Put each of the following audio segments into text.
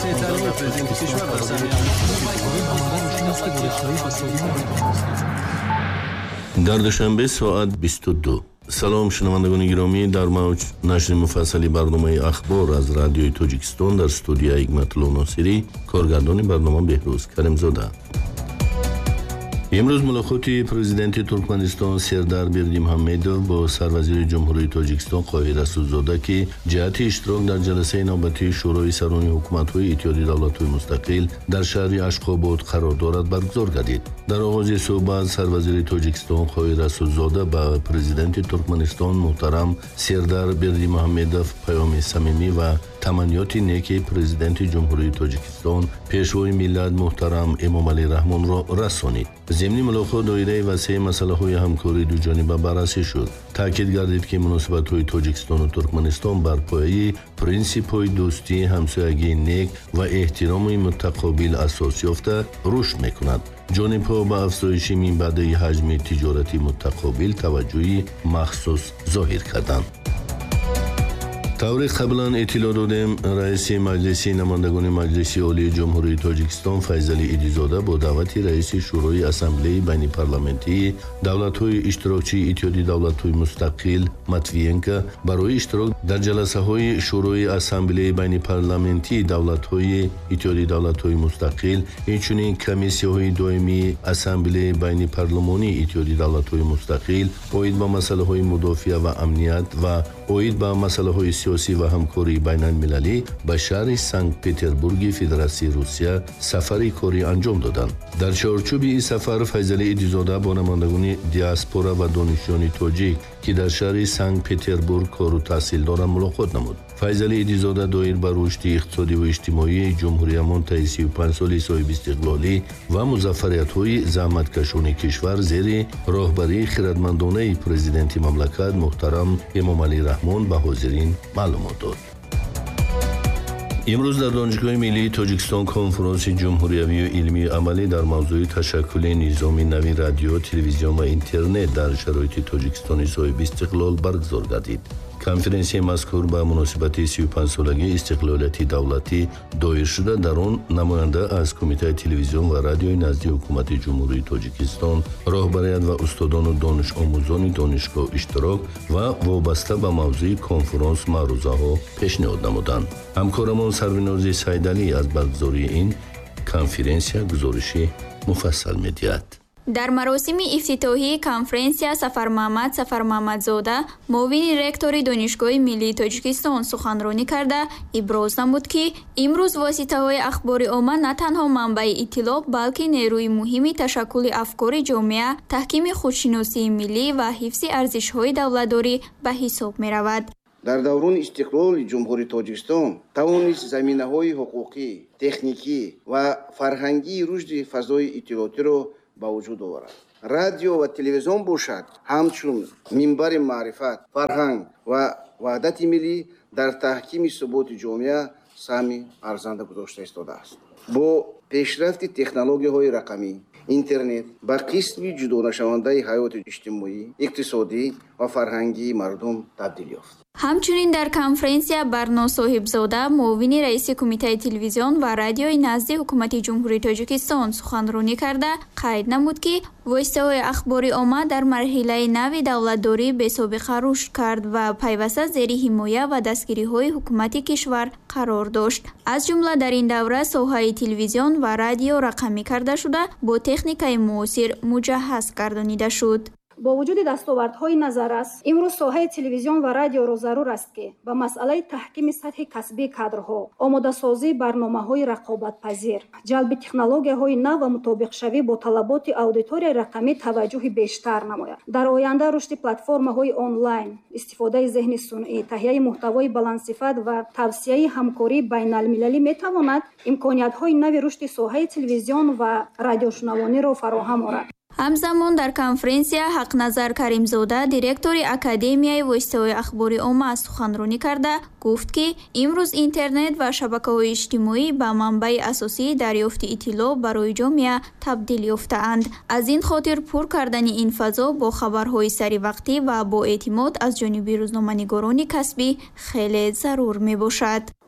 дар душанбе соат 22. салом шунавандагони гиромӣ, дар мавҷ нашри муфассали барномаи ахбор аз радиои Тоҷикистон дар студияи Ҳикматулло Носирӣ, коргардони барнома Беҳрӯз Каримзода. имрӯз мулоқоти президенти Туркманистон Сердар Бердимуҳаммедов бо сарвазири ҷумҳурии Тоҷикистон Қоҳир Расулзода ки ҷиҳати иштирок дар ҷаласаи навбатии шӯрои сарони ҳукуматҳои иттиҳоди давлатҳои мустақил дар шаҳри Ашхобод қарор дорад баргузор гардид. дар оғози суҳбат сарвазири Тоҷикистон Қоҳир Расулзода ба президенти Туркманистон муҳтарам Сердар Бердимуҳаммедов паёми самимӣ ва таманниёти неки президенти ҷумҳурии Тоҷикистон пешвои миллат муҳтарам Эмомалӣ Раҳмонро расонид. зимни мулоқот доираи васеъи масъалаҳои ҳамкории дуҷониба баррасӣ шуд. таъкид гардид ки муносибатҳои Тоҷикистону Туркманистон бар пояи принсипҳои дӯстӣ, ҳамсоягии нек ва эҳтироми мутақобил асос ёфта рушд мекунад. ҷонибҳо ба афзоиши минбаъдаи ҳаҷми тиҷорати мутақобил таваҷҷӯҳи махсус зоҳир карданд. таври қаблан иттилоъ додем, раиси маҷлиси намояндагони Маҷлиси Олии Ҷумҳурии Тоҷикистон Файзалӣ Идизода бо даъвати раиси шӯрои ассамблеяи байнипарламентии давлатҳои иштирокчии иттиҳоди давлатҳои мустақил Матвиенко барои иштирок дар ҷаласаҳои шӯрои ассамблеяи байнипарламентии давлатҳои иттиҳоди давлатҳои мустақил, инчунин комиссияҳои доимии ассамблеяи байнипарлумонии иттиҳоди давлатҳои мустақил оид ба масъалаҳои мудофиа ва амният ва оид ба масъалаҳои сиёсӣ ва ҳамкории байналмилалӣ ба шаҳри Санкт-Петербурги Федератсияи Русия сафари корӣ анҷом доданд. дар чорчӯби ин сафар Файзалӣ Идизода бо намояндагони диаспора ва донишҷӯёни тоҷик ки дар шаҳри Санкт-Петербург кору таҳсил доранд мулоқот намуд. Файзалӣ Идизода доир ба рушди иқтисодиву иҷтимоии ҷумҳуриямон таи 35 соли соҳиби истиқлолӣ ва музаффариятҳои заҳматкашони кишвар зери роҳбарии хиратмандонаи президенти мамлакат муҳтарам Эмомалӣ Раҳмон ба ҳозирин маълумот дод. имрӯз дар Донишгоҳи Миллии Тоҷикистон конференси ҷумҳуриявию илмию амалӣ дар мавзӯи ташаккули низоми нави радио, телевизион ва интернет дар шароити Тоҷикистони соҳиби истиқлол баргузор гардид. конференсияи мазкур ба муносибати 35-солагии истиқлолияти давлатӣ доир шуда, дар он намоянда аз Кумитаи телевизион ва радиои назди ҳукумати ҷумҳурии Тоҷикистон, роҳбарият ва устодону донишомӯзони донишгоҳ иштирок ва вобаста ба мавзӯи конференс маърузаҳо пешниҳод намуданд. ҳамкорамон Сарвинози Сайдалӣ аз баргузории ин конференсия гузориши муфассал медиҳад. дар маросими ифтитоҳии конференсия Сафар Маҳмадзода, муовини ректори Донишгоҳи Миллии Тоҷикистон суханронӣ карда, иброз намуд ки имрӯз воситаҳои ахбори омма на танҳо манбаи иттилоъ, балки нерӯи муҳими ташаккули афкори ҷомеа, таҳкими худшиносии миллӣ ва ҳифзи арзишҳои давлатдорӣ ба ҳисоб меравад. дар даврони истиқлоли ҷумҳурии Тоҷикистон тавонист заминаҳои ҳуқуқӣ, техникӣ ва фарҳангии рушди фазои иттилоотиро ба вуҷуд оварад. радио ва телевизион бошад ҳамчун минбари маърифат, фарҳанг ва ваҳдати миллӣ дар таҳкими суботи ҷомеа саҳми арзанда гузошта истодааст. бо пешрафти технологияҳои рақамӣ, интернет ба қисми ҷудонашавандаи ҳаёти иҷтимоӣ, иқтисодӣ ва фарҳангии мардум табдил ёфт. ҳамчунин дар конференсия Барно Соҳибзода, муовини раиси Кумитаи телевизион ва радиои назди ҳукумати ҷумҳурии Тоҷикистон суханронӣ карда, қайд намуд ки воситаҳои ахбори омма дар марҳилаи нави давлатдорӣ бесобиқа рушд кард ва пайваста зери ҳимоя ва дастгириҳои ҳукумати кишвар қарор дошт. аз ҷумла дар ин давра соҳаи телевизион ва радио рақамӣ карда шуда, бо техникаи муосир муҷаҳҳаз гардонида шуд. бо вуҷуди дастовардҳои назаррас, имрӯз соҳаи телевизион ва радиоро зарур аст ки ба масъалаи таҳкими сатҳи касбии кадрҳо, омодасозии барномаҳои рақобатпазир, ҷалби технологияҳои нав ва мутобиқшавӣ бо талаботи аудиторияи рақамӣ таваҷҷӯҳи бештар намояд. дар оянда рушди платформаҳои онлайн, истифодаи зеҳни сунъӣ, таҳияи муҳтавои баландсифат ва тавсияи ҳамкории байналмилалӣ метавонад имкониятҳои нави рушди соҳаи телевизион ва радиошунавониро фароҳам орад. ҳамзамон дар конференсия Ҳақназар Каримзода, директори Академияи воситаҳои ахбори омма суханронӣ карда, гуфт ки имрӯз интернет ва шабакаҳои иҷтимоӣ ба манбаи асосии дарёфти иттилоъ барои ҷомеа табдил ёфтаанд. аз ин хотир пур кардани ин фазо бо хабарҳои саривақтӣ ва боэътимод аз ҷониби рӯзноманигорони касбӣ хеле зарур мебошад.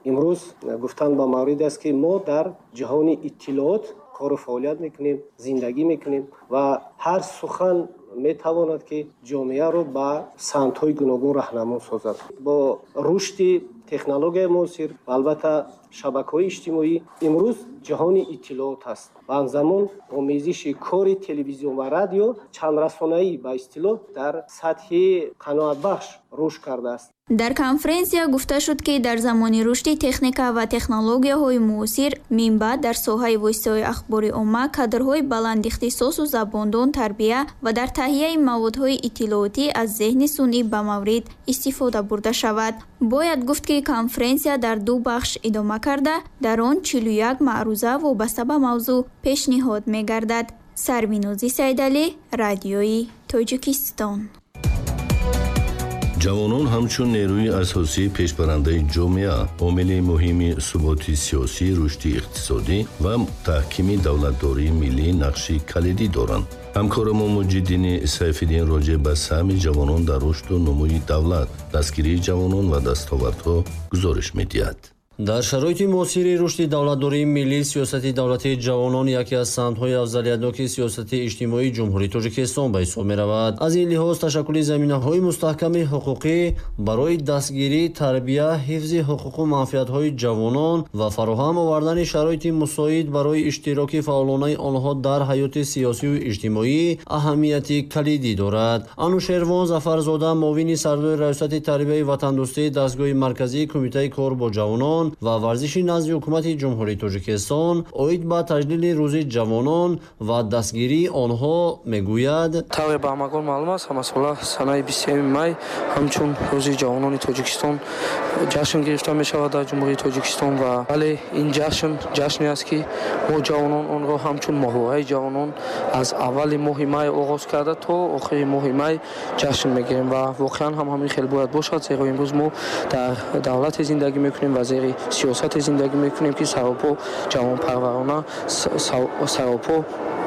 имрӯз гуфтан ба маврид аст ки мо дар ҷаҳони иттилоот кору фаъолият мекунем, зиндагӣ мекунем ва ҳар сухан метавонад ки ҷомеаро ба самтҳои гуногун раҳнамо созад. Бо рушди технологияи муосир ва албатта шабакаҳои иҷтимоӣ имрӯз ҷаҳони иттилоот аст ва ҳамзамон омезиши кори телевизион ва радио чандрасонаӣ ба истилоҳ дар сатҳи қаноатбахш рушд кардааст. дар конференсия гуфта шуд ки дар замони рушди техника ва технологияҳои муосир минбаъд дар соҳаи воситаҳои ахбори омма кадрҳои баландихтисосу забондон тарбия ва дар таҳияи маводҳои иттилоотӣ аз зеҳни сунъӣ ба маврид истифода бурда шавад. бояд гуфт ки конференсия дар ду бахш идома карда дар он 41 маъруза вобаста ба мавзӯъ пешниҳод мегардад. Сарвинозӣ Сайдалӣ, Радиои Тоҷикистон. ҷавонон ҳамчун нерӯи асосии пешбарандаи ҷомеа омили муҳими суботи сиёсӣ, рушди иқтисодӣ ва таҳкими давлатдории миллӣ нақши калидӣ доранд. ҳамкорам Муҷиддини Сайфиддин роҷеъ ба саҳми ҷавонон дар рушду нумӯи давлат, дастгирии ҷавонон ва дастовардҳо гузориш медиҳад. дар шароити муосири рушди давлатдории миллӣ, сиёсати давлатии ҷавонон яке аз самтҳои афзалиятноки сиёсати иҷтимоии ҷумҳурии Тоҷикистон ба ҳисоб меравад. аз ин лиҳоз ташаккули заминаҳои мустаҳками ҳуқуқӣ барои дастгирӣ, тарбия, ҳифзи ҳуқуқу манфиатҳои ҷавонон ва фароҳам овардани шароити мусоид барои иштироки фаъолонаи онҳо дар ҳаёти сиёсию иҷтимоӣ аҳамияти калидӣ дорад. Анушервон Зафарзода, муовини сардори раёсати тарбияи ватандӯстии дастгоҳи марказии Кумитаи кор бо ҷавонон ва варзиши назди ҳукумати ҷумҳурии Тоҷикистон оид ба таҷлили рӯзи ҷавонон ва дастгирии онҳо мегӯяд: тавре ба ҳамагон маълум аст, ҳамасола санаи 23 май ҳамчун рӯзи ҷавонони Тоҷикистон ҷашн гирифта мешавад дар ҷумҳурии Тоҷикистон ва вале ин ҷашне аст ки мо ҷавонон онро ҳамчун моҳвораи ҷавонон аз аввали моҳи май оғоз карда то охири моҳи май ҷашн мегирем ва воқеан ҳам ҳамин хел бояд бошад, зеро имрӯз мо дар давлате зиндагӣ мекунем ва зери сиёсате зиндагӣ мекунем ки саропо ҷавонпарварона, саропо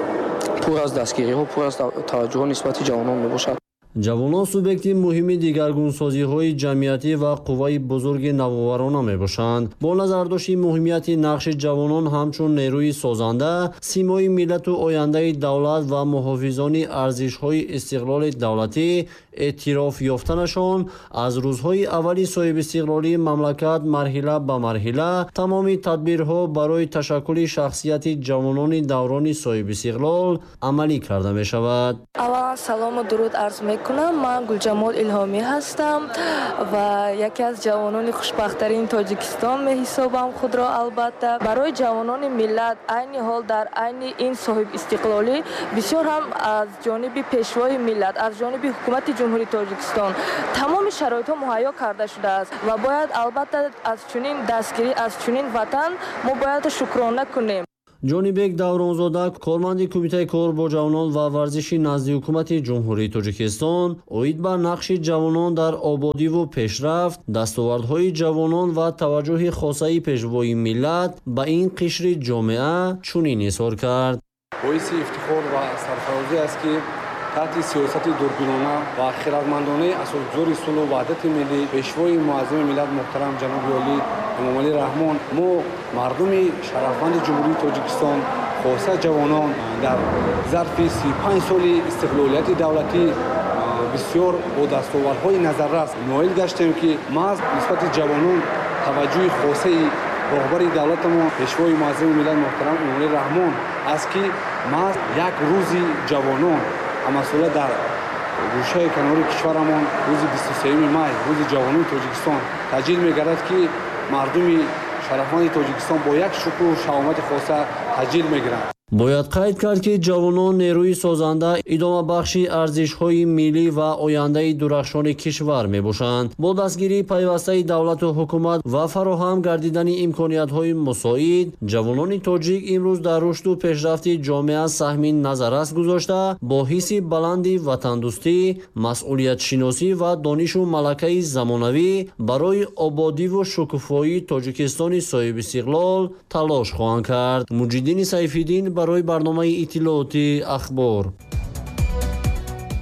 пур аз дастгириҳо, пур аз таваҷҷуҳо нисбати ҷавонон мебошад. ҷавонон субъекти муҳими дигаргунсозиҳои ҷамъиятӣ ва қувваи бузурги навоварона мебошанд. бо назардошти муҳимияти нақши ҷавонон ҳамчун нерӯи созанда, симои миллату ояндаи давлат ва муҳофизони арзишҳои истиқлоли давлатӣ эътироф ёфтанашон, аз рӯзҳои аввали соҳибистиқлолии мамлакат марҳила ба марҳила тамоми тадбирҳо барои ташаккули шахсияти ҷавонони даврони соҳибистиқлол амалӣ карда мешавад. аввалан салому дуруд арз мекунам. Ман Гулҷамол Илҳомӣ ҳастам ва яке аз ҷавонони хушбахттарини Тоҷикистон меҳисобам худро. албатта барои ҷавонони миллат айни ҳол дар айни ин соҳибистиқлолӣ бисёр ҳам аз ҷониби пешвои миллат, аз ҷониби ҳукумати ҷумҳурии Тоҷикистон тамоми шароитҳо муҳайё карда шудааст ва бояд албатта аз чунин дастгирӣ, аз чунин ватан мо бояд шукрона кунем. ҷонибек Давронзода, корманди Кумитаи кор бо ҷавонон ва варзиши назди ҳукумати ҷумҳурии Тоҷикистон оид ба нақши ҷавонон дар ободиву пешрафт, дастовардҳои ҷавонон ва таваҷҷуҳи хосаи пешвои миллат ба ин қишри ҷомеа чунин изҳор кард. боиси ифтихор ва сарфарозӣ аст ки таҳти сиёсати дурбинона ва хиратмандонаи асосгузори сулҳу ваҳдати миллӣ, пешвои муаззими миллат муҳтарам ҷаноби олӣ Эмомалӣ Раҳмон, мо мардуми шарафманди ҷумҳурии Тоҷикистон, хоса ҷавонон дар зарфи 35 соли истиқлолияти давлатӣ бисёр бо дастовардҳои назаррас ноил гаштем ки маҳз нисбати ҷавонон таваҷҷӯҳи хосаи роҳбари давлатамон, пешвои муаззими миллат муҳтарам Эмомалӣ Раҳмон аст ки маҳз як рӯзи ҷавонон ҳамасола дар гӯшаи канори кишварамон рӯзи 23 май, рӯзи ҷавонони Тоҷикистон таҷлил мегардад ки мардуми шарафманди Тоҷикистон бо як шукру шаомати хоса таҷлил мегиранд. бояд қайд кард ки ҷавонон нерӯи созанда, идомабахши арзишҳои миллӣ ва ояндаи дурахшони кишвар мебошанд. бо дастгирии пайвастаи давлату ҳукумат ва фароҳам гардидани имкониятҳои мусоид, ҷавонони тоҷик имрӯз дар рушду пешрафти ҷомеа саҳми назаррас гузошта, бо ҳисси баланди ватандӯстӣ, масъулиятшиносӣ ва донишу малакаи замонавӣ барои ободиву шукуфоии Тоҷикистони соҳибистиқлол талош хоҳанд кард. Муҷиддини Сайфиддин барои барномаи иттилооти ахбор.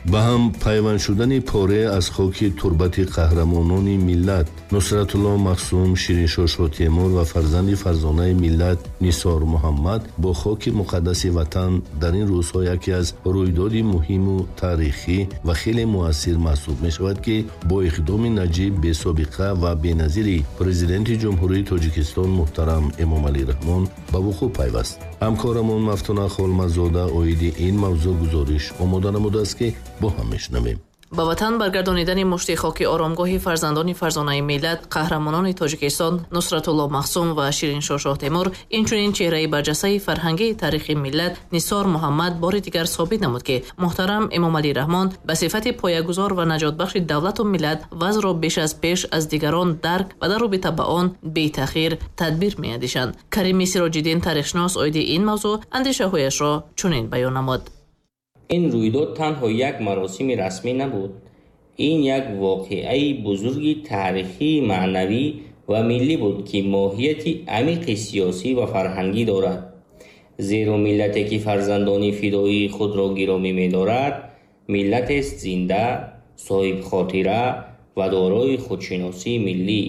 ба ҳам пайванд шудани поре аз хоки турбати қаҳрамонони миллат Нусратулло Махсум, Шириншоҳ Шотемур ва фарзанди фарзонаи миллат Нисор Муҳаммад бо хоки муқаддаси ватан дар ин рӯзҳо яке аз рӯйдоди муҳиму таърихӣ ва хеле муассир маҳсуб мешавад, ки бо иқдоми наҷиб, бесобиқа ва беназири президенти ҷумҳурии Тоҷикистон муҳтарам Эмомалӣ Раҳмон ба вуқӯъ пайваст. ҳамкорамон Мафтуна Холмазода оиди ин мавзӯъ гузориш омода намудааст, ки бо ҳам мешунавем. ба ватан баргардонидани мушти хоки оромгоҳи фарзандони фарзонаи миллат қаҳрамонони Тоҷикистон Нусратулло Махсум ва Шириншоҳ Шоҳтемур, инчунин чеҳраи барҷастаи фарҳангии таърихи миллат Нисор Муҳаммад бори дигар собит намуд, ки муҳтарам Эмомалӣ Раҳмон ба сифати поягузор ва наҷотбахши давлату миллат вазъро беш аз пеш аз дигарон дарк ва дар робита ба он бетаъхир тадбир меандешанд. Карими Сироҷиддин, таърихшинос, оиди ин мавзӯъ андешаҳояшро чунин баён намуд. این رویداد تنها یک مراسم رسمی نبود. این یک واقعه بزرگ تاریخی، معنوی و ملی بود که ماهیت عمیق سیاسی و فرهنگی دارد. زیرا ملتی که فرزندان فدایی خود را گرامی می‌دارد، ملت است زنده، صاحب خاطره و دارای خودشناسی ملی.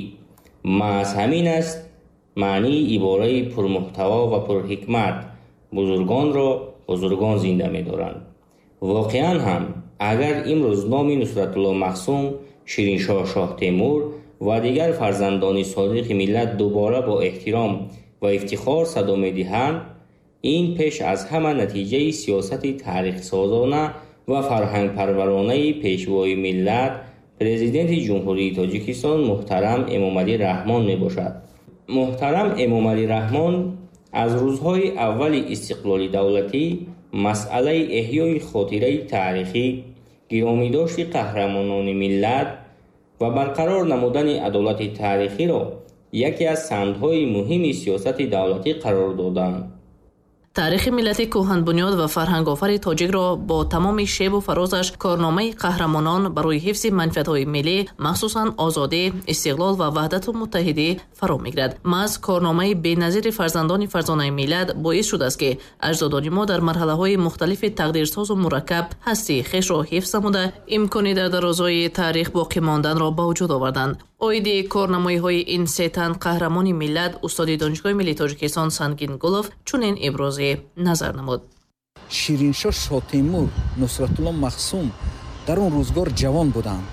محض همین است معنی عباره پرمحتوا و پرحکمت، بزرگان را بزرگان زنده می‌دارند. واقعا هم اگر امروز نام نصرتالله مخصوم، شیرینشاه شاه تیمور و دیگر فرزندان صادق ملت دوباره با احترام و افتخار صدا می‌دهند، این پیش از همه نتیجه سیاست تاریخ سازانه و فرهنگ پرورانه پیشوای ملت پرزیدنت جمهوری تاجیکستان محترم امامعلی رحمان میباشد. محترم امامعلی رحمان از روزهای اول استقلال دولتی مسئله احیای خاطره تاریخی، گرامی‌داشت قهرمانان ملت و برقرار نمودن عدالت تاریخی را یکی از سندهای مهم سیاست دولتی قرار دادند. таърихи миллати кӯҳанбунёд ва фарҳангофари тоҷикро бо тамоми шебу фарозаш корномаи қаҳрамонон барои ҳифзи манфиатҳои миллӣ, махсусан озодӣ, истиқлол ва ваҳдату муттаҳидӣ фаро мегирад. маҳз корномаи беназири фарзандони фарзонаи миллат боис шудааст, ки аҷдодони мо дар марҳалаҳои мухталифи тақдирсозу мураккаб ҳастии хешро ҳифз намуда, имкони дар дарозҳои таърих боқӣ монданро ба вуҷуд оварданд. оиди корнамоиҳои ин се тан қаҳрамони миллат устоди Донишгоҳи миллии Тоҷикистон Сангин Гулов чунин ибрози назар намуд. Шириншоҳ Шотемур, Нусратулло Махсум дар он рӯзгор ҷавон буданд,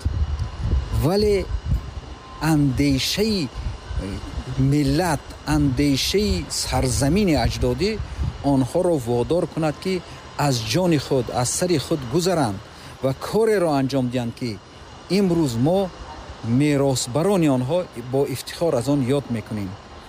вале андешаи миллат, андешаи сарзамини аҷдодӣ онҳоро водор кунад, ки аз ҷони худ, аз сари худ гузаранд ва кореро анҷом диҳанд, ки имрӯз мо меросбарони онҳо бо ифтихор аз он ёд мекунем.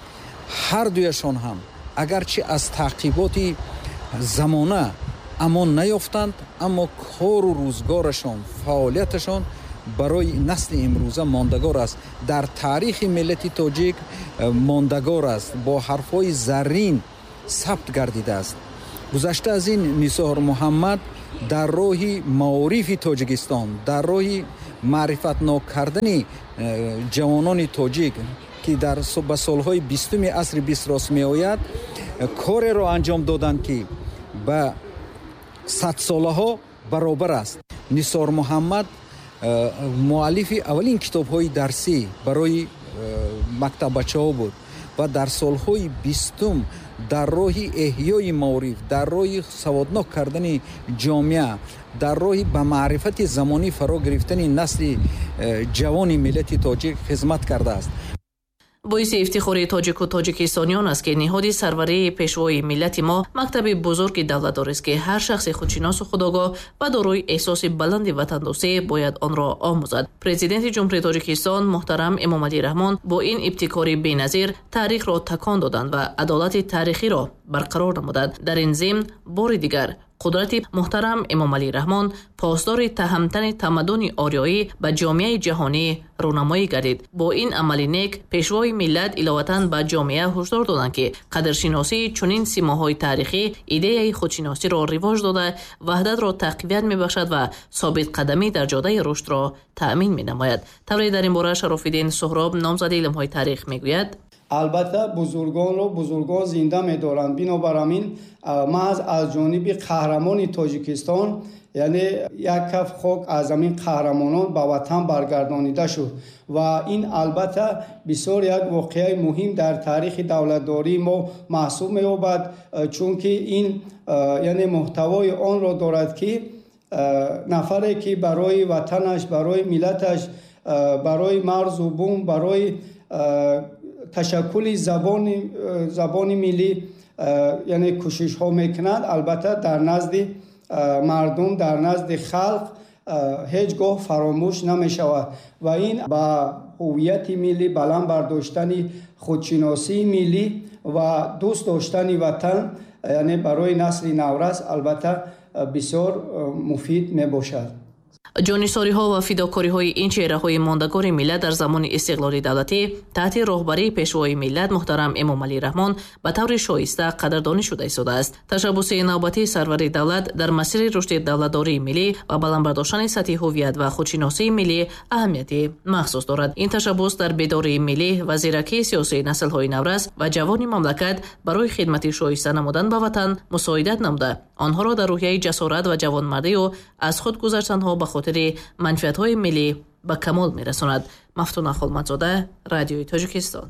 ҳар дуяшон ҳам агарчи аз таъқиботи замона амон наёфтанд, аммо кору рӯзгорашон, фаъолияташон барои насли имрӯза мондагор аст, дар таърихи миллати тоҷик мондагор аст, бо ҳарфҳои заррин сабт гардидааст. гузашта аз ин Нисор Муҳаммад дар роҳи маорифи Тоҷикистон, дар роҳи маърифатнок кардани ҷавонони тоҷик, ки дар ба солҳои 20 асри 20 рост меояд, кореро анҷом доданд, ки ба садсолаҳо баробар аст. Нисор Муҳаммад муаллифи аввалин китобҳои дарсӣ барои мактаббачаҳо буд ва дар солҳои 20 дар роҳи эҳёи маориф, дар роҳи саводнок кардани ҷомеа, дар роҳи ба маърифати замонӣ фаро гирифтани насли ҷавони миллати тоҷик хизмат кардааст. боиси ифтихори тоҷику тоҷикистониён аст, ки ниҳоди сарварии пешвои миллати мо мактаби бузурги давлатдорист, ки ҳар шахси худшиносу худогоҳ ва дорои эҳсоси баланди ватандӯстӣ бояд онро омӯзад. президенти ҷумҳурии Тоҷикистон муҳтарам Эмомалӣ Раҳмон бо ин ибтикори беназир таърихро такон доданд ва адолати таърихиро барқарор намуданд. дар ин зимн бори дигар қудрати муҳтарам Эмомалӣ Раҳмон посдори таҳамтани тамаддуни ориёӣ ба ҷомеаи ҷаҳонӣ рӯнамоӣ гардид. бо ин амали нек пешвои миллат иловатан ба ҷомеа ҳушдор доданд, ки қадршиносии чунин симоҳои таърихӣ идеяи худшиносиро ривоҷ дода, ваҳдатро тақвият мебахшад ва собитқадамӣ дар ҷодаи рушдро таъмин менамояд. тавре дар ин бора Шарофиддин Суҳроб, номзади илмҳои таърих, мегӯяд: албатта бузургон зинда медоранд. Бинобар ҳамин маҳз аз ҷониби қаҳрамони Тоҷикистон, яъне як каф хок аз замин қаҳрамонон ба ватан баргардонида шуд ва ин албатта бисёр як воқеаи муҳим дар таърихи давлатдории мо маҳсуб меёбад, чунки ин яъне муҳтавои онро дорад ки нафаре ки барои ватанаш, барои миллаташ, барои марзу бум, барои ташаккули забони миллӣ яъне кӯшишҳо мекунад, албатта дар назди мардум, дар назди халқ ҳеҷ гоҳ фаромӯш намешавад ва ин ба ҳуввияти миллӣ, баланд бардоштани худшиносии миллӣ ва дӯст доштани ватан, яъне барои насли наврас албатта бисёр муфид мебошад. ҷонисориҳо ва фидокориҳои ин чеҳраҳои мондагори миллат дар замони истиқлоли давлатӣ таҳти роҳбарии пешвои миллат муҳтарам Эмомалӣ Раҳмон ба таври шоиста қадрдонӣ шуда истодааст. Ташаббуси навбатии сарвари давлат дар масири рушди давлатдории миллӣ ва баландбардоштани сатҳи ҳуввият ва худшиносии миллӣ аҳамияти махсус дорад. ин ташаббус дар бедории миллӣ ва зиракии сиёсии наслҳои наврас ва ҷавони мамлакат барои хидмати шоиста намудан ба ватан мусоидат намуда, онҳоро дар рӯҳияи ҷасорат ва ҷавонмардию аз худ гузаштанҳо ба хотири манфиатҳои миллӣ ба камол мерасонад. Мафтуна Холматзода, Радиои Тоҷикистон.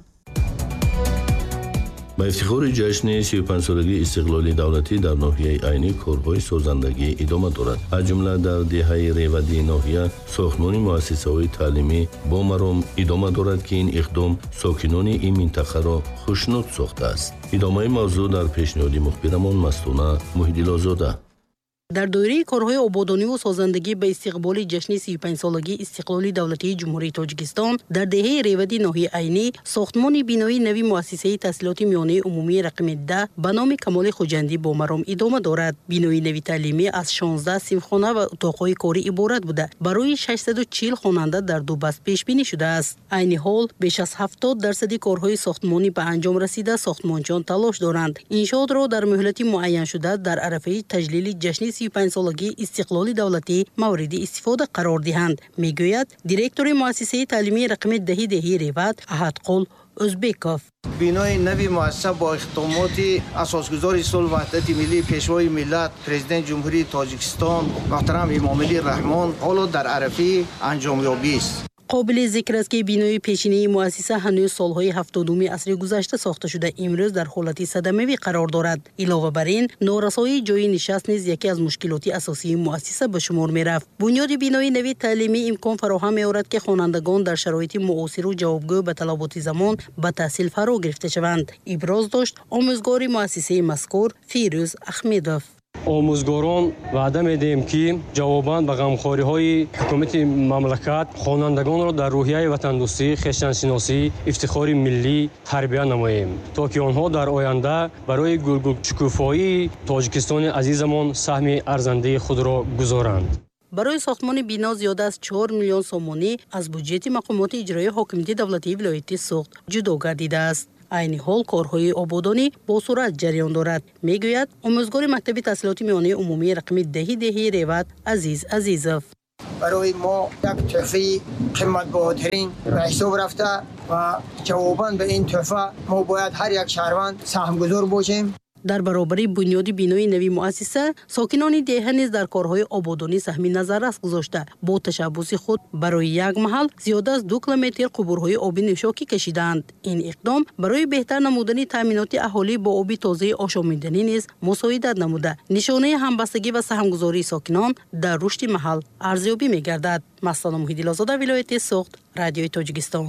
ба ифтихори ҷашни 35-солагии истиқлоли давлатӣ дар ноҳияи айнӣ корҳои созандагӣ идома дорад. аз ҷумла дар деҳаи ревадии ноҳия сохтмони муассисаҳои таълимӣ бо маром идома дорад ки ин иқдом сокинони ин минтақаро хушнуд сохтааст. идомаи мавзӯъ дар пешниҳоди мухбирамон Мастуна Муҳиддилозода. дар доираи корҳои ободониву созандагӣ ба истиқболи ҷашни 35-солагии истиқлоли давлатии ҷумҳурии Тоҷикистон дар деҳаи ревади ноҳияи айнӣ сохтмони бинои нави муассисаи таҳсилоти миёнаи умумии рақами 10 ба номи Камоли Хуҷандӣ бо маром идома дорад. бинои нави таълимӣ аз 16 синфхона ва утоқҳои корӣ иборат буда барои 640 хонанда дар ду баст пешбинӣ шудааст. айни ҳол беш аз 70% корҳои сохтмонӣ ба анҷом расида сохтмончиён талош доранд иншоотро дар муҳлати муайяншуда дар арафаи таҷлили ҷашни 35-солагии истиқлоли давлатӣ мавриди истифода қарор диҳанд, мегӯяд директори муассисаи таълимии рақами 10 деҳаи Ревад Аҳадқул Ӯзбеков. бинои нави муассиса бо иқтидомоти асосгузори Сулҳ ваҳдати миллӣ пешвои миллат президенти ҷумҳурии Тоҷикистон муҳтарам Эмомалӣ Раҳмон ҳоло дар арафаи анҷомёбист. қобили зикр аст ки бинои пешинии муассиса ҳанӯз солҳои 70-думи асри гузашта сохта шуда имрӯз дар ҳолати садамавӣ қарор дорад. илова бар ин норасоии ҷойи нишаст низ яке аз мушкилоти асосии муассиса ба шумор мерафт. бунёди бинои нави таълимӣ имкон фароҳам меорад ки хонандагон дар шароити муосиру ҷавобгӯ ба талаботи замон ба таҳсил фаро гирифта шаванд. иброз дошт омӯзгори муассисаи мазкур Фирӯз Ахмедов. омӯзгорон ваъда медиҳем ки ҷавобан ба ғамхориҳои ҳукумати мамлакат хонандагонро дар рӯҳияи ватандӯстӣ, хештаншиносӣ, ифтихори миллӣ тарбия намоем, то ки онҳо дар оянда барои гулшукуфоии Тоҷикистони азизамон саҳми арзандаи худро гузоранд. барои сохтмони бино зиёда аз 4 миллион сомонӣ аз буҷети мақомоти иҷроии ҳокимияти давлатии вилояти Суғд ҷудо гардидааст. айни ҳол корҳои ободонӣ бо сурат ҷараён дорад, мегӯяд омӯзгори мактаби таҳсилоти миёнаи умумии рақами 10 деҳаи Ревад Азиз Азизов. барои мо як тӯҳфаи қиматбоҳотарин ба ҳисоб рафта ва ҷавобан ба ин тӯҳфа мо бояд ҳар як шаҳрванд саҳмгузор бошем. дар баробари бунёди бинои нави муассиса сокинони деҳа низ дар корҳои ободонӣ саҳми назаррас гузошта бо ташаббуси худ барои як маҳал зиёда аз 2 километр қубурҳои оби нӯшокӣ кашиданд. ин иқдом барои беҳтар намудани таъминоти аҳолӣ бо оби тозаи ошомиданӣ низ мусоидат намуда нишонаи ҳамбастагӣ ва саҳмгузории сокинон дар рушди маҳал арзёбӣ мегардад. Мастуна Муҳиддилозода, Вилояти Суғд, Радиои Тоҷикистон.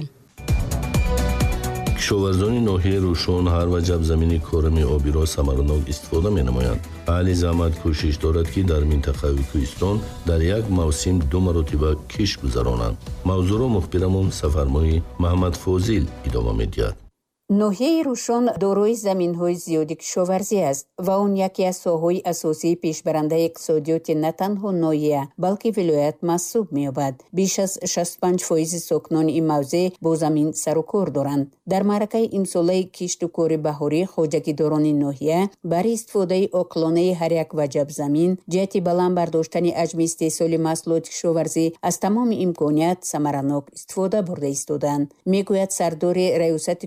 кишоварзони ноҳияи Рӯшон ҳар ваҷаб замини корами обиро самаранок истифода менамоянд. аҳли заҳмат кӯшиш дорад ки дар минтақаи Кӯҳистон дар як мавсим 2 маротиба киш гузаронанд. мавзӯъро мухбирамон Сафармои Маҳмад Фозил идома медиҳад. ноҳияи Рӯшон дорои заминҳои зиёди кишоварзӣ аст ва он яке аз соҳаҳои асосии пешбарандаи иқтисодиёти на танҳо ноҳия, балки вилоят маҳсуб меёбад. беш аз 65% сокинони ин мавзеъ бо замин сару кор доранд. дар маъракаи имсолаи кишту кори баҳорӣ хоҷагидорони ноҳия бари истифодаи оқилонаи ҳар як ваҷаб замин ҷиҳати баланд бардоштани аҷми истеҳсоли маҳсулоти кишоварзӣ аз тамоми имконият самаранок истифода бурда истоданд, мегӯяд сардори раёсати кумитаи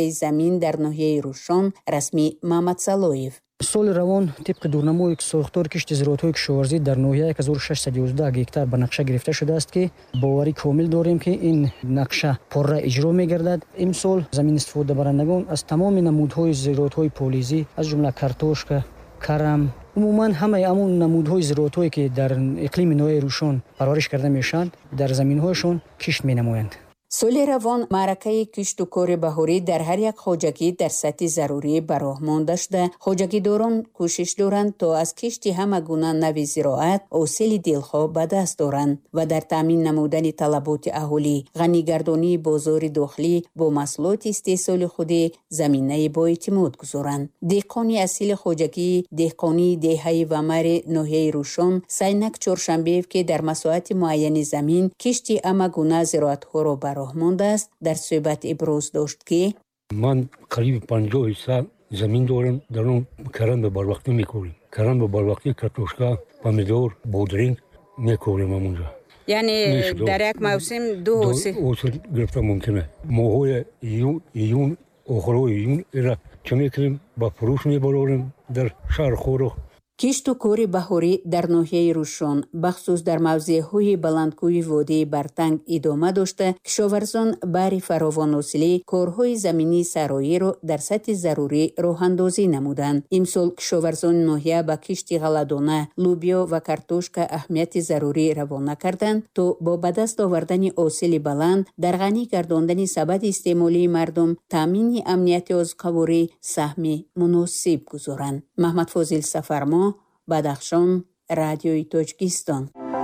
ҳавои замин дар ноҳияи Рӯшон расмӣ Маҳмад Салоев. соли равон тибқи дурнамои сохтори кишти зироатҳои кишоварзӣ дар ноҳия 1611 гектар ба нақша гирифта шудааст ки боварӣ комил дорем ки ин нақша порра иҷро мегардад. Имсол заминистифодабарандагон аз тамоми намудҳои зироатҳои полизӣ аз ҷумла картошка, карам, умуман ҳамаи амон намудҳои зироатҳое ки дар иқлими ноҳияи Рӯшон парвариш карда мешаванд дар заминҳояшон кишт менамоянд. соли равон маъракаи кишту кори баҳорӣ дар ҳар як хоҷагӣ дар сатҳи зарурӣ ба роҳ монда шуда, хоҷагидорон кӯшиш доранд то аз кишти ҳама гуна нави зироат ҳосили дилхоҳ ба даст доранд ва дар таъмин намудани талаботи аҳолӣ, ғанигардонии бозори дохилӣ бо маҳсулоти истеҳсоли худи заминаи боэътимод гузоранд. деҳқони асили хоҷагии деҳқонии деҳаи Вамари ноҳияи Рӯшон Сайнак Чоршанбеев ки дар масоҳати муайяни замин кишти ҳама гуна зироатҳоро ба роҳ мондааст, дар суҳбат иброз дошт ки ман қариби 50 замин дорам, дар он карам ба барвақтӣ мекорем. Карам ба барвақтӣ картошка, помидор, бодринг мекорем амонҷа. яъне дар як мавсим ду ҳосил гирифта мумкин аст. моҳои июн охирҳои июн эра чӣ мекунем, ба фурӯш мебарорем дар шаҳрхоро. кишту кори баҳорӣ дар ноҳияи Рӯшон бахусус дар мавзеъҳои баландкӯҳи водии Бартанг идома дошта, кишоварзон баҳри фаровонҳосилӣ корҳои заминии сароиро дар сатҳи зарурӣ роҳандозӣ намуданд. имсол кишоварзони ноҳия ба кишти ғалладона, лӯбиё ва картошка аҳамияти зарурӣ равона карданд то бо ба даст овардани ҳосили баланд дар ғанӣ гардондани сабади истеъмолии мардум таъмини амнияти озуқаворӣ саҳми муносиб гузоранд. Маҳмад Фозил Сафармо, Бадахшон, Радиои Тоҷикистон.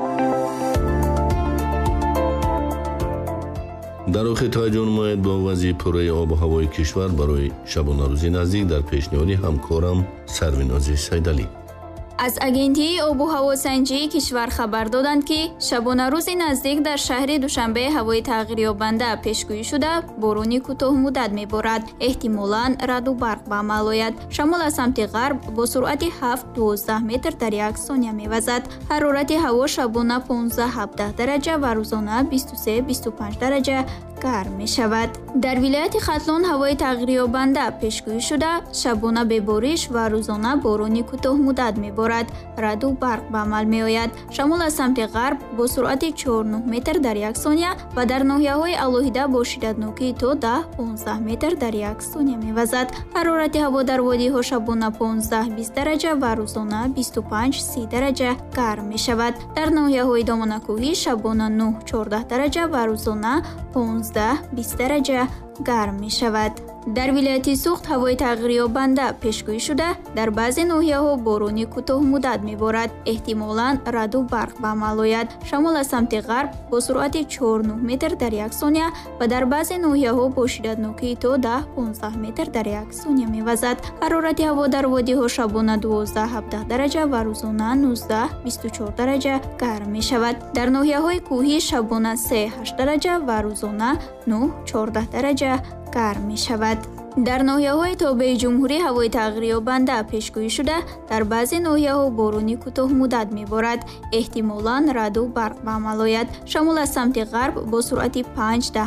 дар охир таваҷҷӯҳ намоед ба вазъи пурраи обу ҳавои кишвар барои шабонарӯзи наздик дар пешниҳоди ҳамкорам Сарвинози Сайдалӣ. аз агентии обу ҳаво санҷии кишвар хабар доданд ки шабонарӯзи наздик дар шаҳри Душанбе ҳавои тағйирёбанда пешгӯӣ шуда борони кӯтоҳмуддат меборад. эҳтимолан раъду барқ ба амал ояд. шамол аз самти ғарб бо суръати 7-12 метр дар як сония мевазад. ҳарорати ҳаво шабона 15-17 дараҷа ва рӯзона 23-25 дараҷа гарм мешавад. дар вилояти Хатлон ҳавои тағйирёбанда пешгӯӣ шуда шабона бебориш ва рӯзона борони кӯтоҳмуддат меборад. раъду барқ ба амал меояд. шамол аз самти ғарб бо суръати 4-9 метр дар як сония ва дар ноҳияҳои алоҳида бо шиддатнокӣ то 10-15 метр дар як сония мевазад. ҳарорати ҳаво дар водиҳо шабона 15-20 дараҷа ва рӯзона 25-30 дараҷа гарм мешавад. дар ноҳияҳои домонакӯҳӣ шабона 9-14 дараҷа ва рӯзона 15-20 дараҷа гарм мешавад. дар вилояти Суғд ҳавои тағйирёбанда пешгӯӣ шуда дар баъзе ноҳияҳо борони кӯтоҳмуддат меборад. эҳтимолан раъду барқ ба амал ояд. шамол аз самти ғарб бо суръати 4-9 метр дар як сония ва дар баъзе ноҳияҳо бо шиддатнокӣ то 10-15 метр дар як сония мевазад. ҳарорати ҳаво дар водиҳо шабона 12-17 дараҷа ва рӯзона 19-24 дараҷа гарм мешавад. дар ноҳияҳои кӯҳӣ шабона 3-8 дараҷа ва рӯзона 9-14 дараҷа гарм мешавад. дар ноҳияҳои тобеи ҷумҳурӣ ҳавои тағйирёбанда пешгӯӣ шуда дар баъзе ноҳияҳо борони кӯтоҳмуддат меборад. эҳтимолан раъду барқ ба амал ояд. шамол аз самти ғарб бо суръати 5